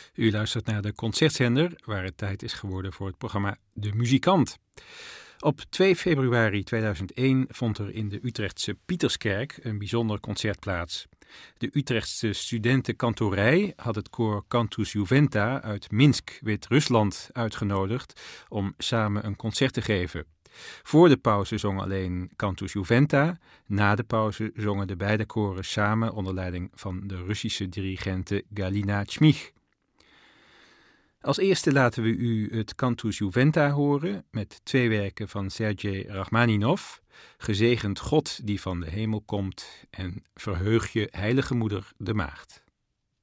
U luistert naar de Concertzender, waar het tijd is geworden voor het programma De Muzikant. Op 2 februari 2001 vond er in de Utrechtse Pieterskerk een bijzonder concert plaats. De Utrechtse studentenkantorij had het koor Cantus Juventa uit Minsk, Wit-Rusland, uitgenodigd om samen een concert te geven. Voor de pauze zong alleen Cantus Juventa. Na de pauze zongen de beide koren samen onder leiding van de Russische dirigente Galina Chmich. Als eerste laten we u het Cantus Juventa horen met 2 werken van Sergej Rachmaninov, Gezegend God die van de hemel komt en Verheug je, heilige moeder, de maagd.